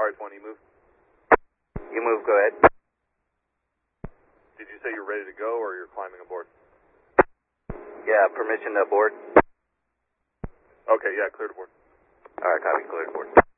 Enterprise 1, you move? You move, go ahead. Did you say you're ready to go or you're climbing aboard? Yeah, permission to board. Okay, yeah, clear to board. Alright, copy, clear to board.